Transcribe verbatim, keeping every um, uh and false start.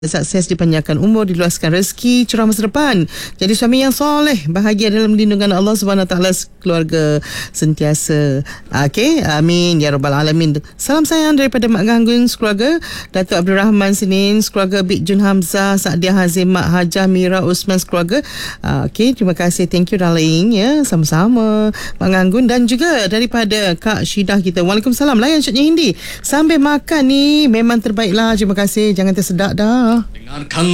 sukses, dipanjangkan umur, diluaskan rezeki, cerah masa depan, jadi suami yang soleh, bahagia dalam lindungan Allah Subhanahu Wa Taala, keluarga sentiasa. Okey, amin ya rabbal alamin. Salam sayang daripada Mak Ganggun keluarga, Datuk Abdul Rahman Senin keluarga, Bik Jun Hamzah, Sa'diah Hazim, Mak Hajah Mira Usman keluarga. Okey, terima kasih, thank you darling ya, sama-sama Mak Ganggun. Dan juga daripada Kak Syidah kita, Waalaikumsalam, layan syatnya Hindi sambil makan ni memang terbaiklah. Terima kasih, jangan tersedak dah. Dengarkan